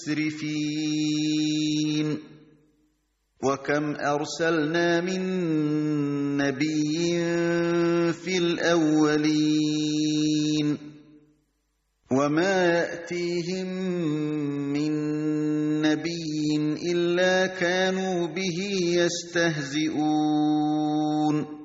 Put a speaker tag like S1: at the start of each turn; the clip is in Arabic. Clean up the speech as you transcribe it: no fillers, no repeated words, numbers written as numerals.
S1: مُسْرِفِينَ وَكَمْ أَرْسَلْنَا مِن نَّبِيٍّ فِي الْأَوَّلِينَ وَمَا يَأْتِيهِم مِّن نَّبِيٍّ إِلَّا كَانُوا بِهِ يَسْتَهْزِئُونَ